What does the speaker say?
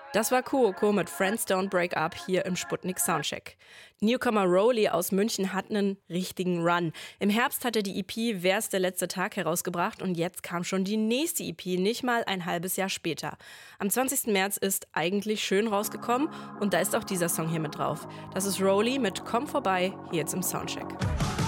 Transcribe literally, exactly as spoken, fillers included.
Das war Kuroko mit Friends Don't Break Up hier im Sputnik Soundcheck. Newcomer Rowley aus München hat einen richtigen Run. Im Herbst hatte die E P Wär's der letzte Tag herausgebracht und jetzt kam schon die nächste E P, nicht mal ein halbes Jahr später. Am zwanzigsten März ist Eigentlich schön rausgekommen und da ist auch dieser Song hier mit drauf. Das ist Rowley mit Komm vorbei, hier jetzt im Soundcheck.